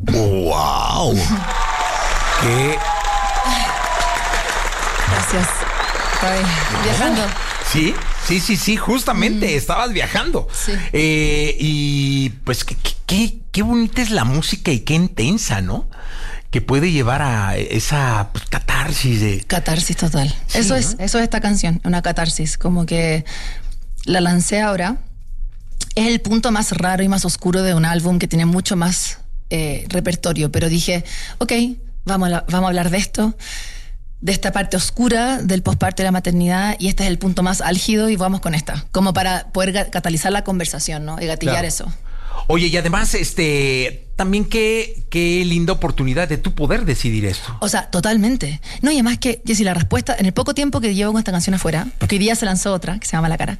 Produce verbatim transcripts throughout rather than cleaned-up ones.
¡Wow! ¡Qué! Gracias. Estoy viajando. Sí, sí, sí, sí, justamente mm. estabas viajando. Sí. Eh, y pues qué, qué, qué bonita es la música y qué intensa, ¿no? Que puede llevar a esa pues, catarsis de... Catarsis total. Sí, eso, ¿no? es, eso es esta canción, una catarsis. Como que la lancé ahora. Es el punto más raro y más oscuro de un álbum que tiene mucho más eh, repertorio. Pero dije, ok, vamos a, vamos a hablar de esto, de esta parte oscura del posparto y la maternidad, y este es el punto más álgido y vamos con esta. Como para poder catalizar la conversación, ¿no? Y gatillar claro. eso. Oye, y además, este, también qué, qué linda oportunidad de tú poder decidir esto. O sea, totalmente. No, y además que, Jessy, la respuesta, en el poco tiempo que llevo con esta canción afuera, porque hoy día se lanzó otra, que se llama La Cara,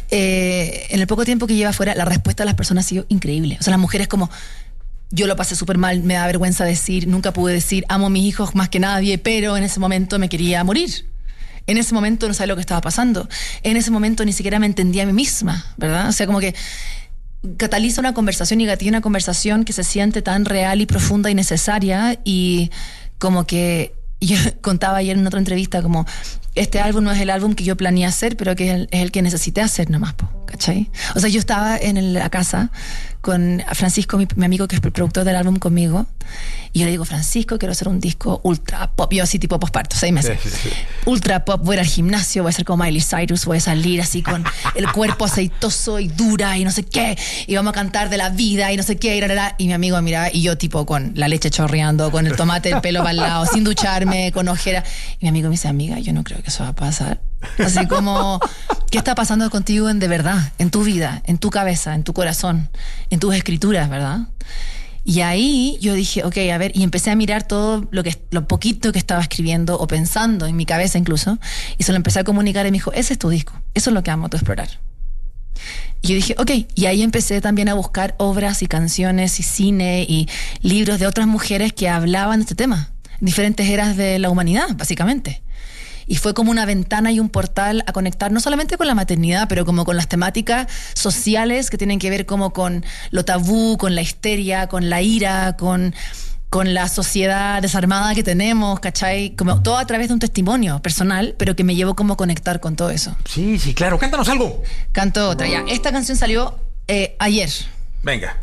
eh, en el poco tiempo que lleva afuera, la respuesta de las personas ha sido increíble. O sea, las mujeres como, yo lo pasé súper mal, me da vergüenza decir, nunca pude decir, amo a mis hijos más que nadie, pero en ese momento me quería morir. En ese momento no sabía lo que estaba pasando. En ese momento ni siquiera me entendía a mí misma, ¿verdad? O sea, como que cataliza una conversación y gatilla una conversación que se siente tan real y profunda y necesaria, y como que yo contaba ayer en otra entrevista como este álbum no es el álbum que yo planeé hacer, pero que es el, es el que necesité hacer nomás, ¿cachai? O sea, yo estaba en el, la casa con Francisco, mi, mi amigo que es el productor del álbum conmigo, y yo le digo, Francisco, quiero hacer un disco ultra pop, yo así tipo posparto, seis meses, sí, sí, sí. ultra pop, voy a ir al gimnasio, voy a ser como Miley Cyrus, voy a salir así con el cuerpo aceitoso y dura y no sé qué, y vamos a cantar de la vida y no sé qué, y, la, la, la. Y mi amigo miraba, y yo tipo con la leche chorreando, con el tomate, el pelo para el lado, sin ducharme, con ojera, y mi amigo me dice, amiga, yo no creo que eso va a pasar. Así como, ¿qué está pasando contigo en de verdad? En tu vida, en tu cabeza, en tu corazón, en tus escrituras, ¿verdad? Y ahí yo dije, ok, a ver, y empecé a mirar todo lo que lo poquito que estaba escribiendo o pensando en mi cabeza incluso, y se lo empecé a comunicar y me dijo, ese es tu disco, eso es lo que amo tú explorar. Y yo dije, ok, y ahí empecé también a buscar obras y canciones y cine y libros de otras mujeres que hablaban de este tema, diferentes eras de la humanidad, básicamente. Y fue como una ventana y un portal a conectar no solamente con la maternidad, pero como con las temáticas sociales que tienen que ver como con lo tabú, con la histeria, con la ira, con, con la sociedad desarmada que tenemos, ¿cachai? Como todo a través de un testimonio personal, pero que me llevó como a conectar con todo eso. Sí, sí, claro. Cántanos algo. Canto otra, ya. Esta canción salió eh, ayer. Venga.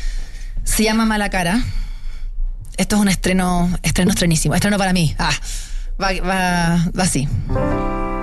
Se llama Mala Cara. Esto es un estreno, estreno estrenísimo. Estreno para mí. Ah. Va, va, va así.